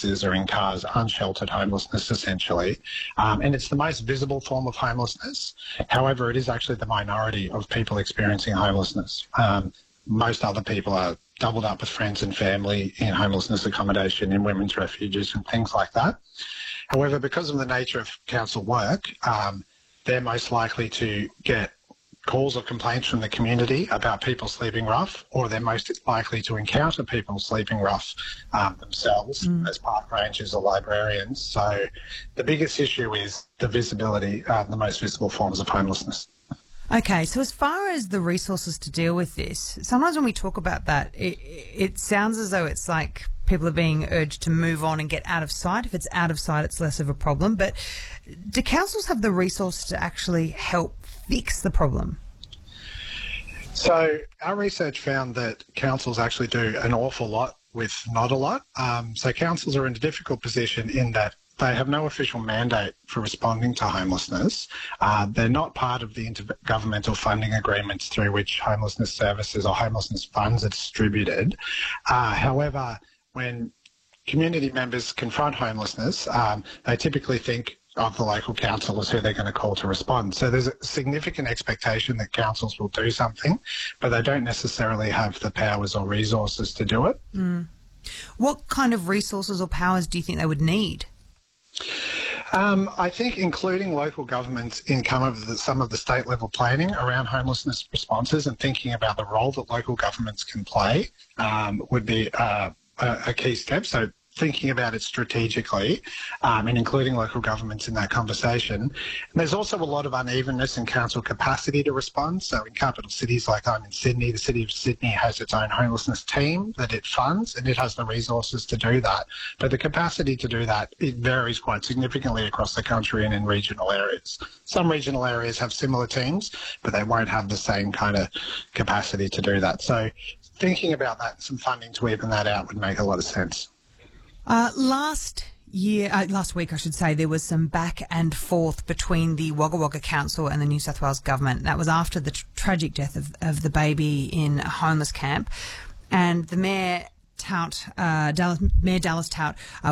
residences or in cars, unsheltered homelessness essentially. And it's the most visible form of homelessness. However, it is actually the minority of people experiencing homelessness. Most other people are doubled up with friends and family in homelessness accommodation, in women's refuges and things like that. However, because of the nature of council work, they're most likely to get calls or complaints from the community about people sleeping rough, or they're most likely to encounter people sleeping rough themselves as park rangers or librarians. So the biggest issue is the visibility, the most visible forms of homelessness. Okay, so as far as the resources to deal with this, sometimes when we talk about that, it sounds as though it's like people are being urged to move on and get out of sight. If it's out of sight, it's less of a problem. But do councils have the resources to actually help fix the problem? So our research found that councils actually do an awful lot with not a lot. So councils are in a difficult position in that they have no official mandate for responding to homelessness. They're not part of the intergovernmental funding agreements through which homelessness services or homelessness funds are distributed. However, when community members confront homelessness, they typically think of the local council as who they're going to call to respond. So there's a significant expectation that councils will do something, but they don't necessarily have the powers or resources to do it. What kind of resources or powers do you think they would need? I think including local governments in some of the state level planning around homelessness responses and thinking about the role that local governments can play would be a key step. So thinking about it strategically and including local governments in that conversation. And there's also a lot of unevenness in council capacity to respond. So in capital cities like I'm in Sydney, the City of Sydney has its own homelessness team that it funds and it has the resources to do that. But the capacity to do that, it varies quite significantly across the country and in regional areas. Some regional areas have similar teams, but they won't have the same kind of capacity to do that. So thinking about that, some funding to even that out would make a lot of sense. Last week, I should say, there was some back and forth between the Wagga Wagga Council and the New South Wales Government. That was after the tragic death of the baby in a homeless camp. And the Mayor Dallas Tout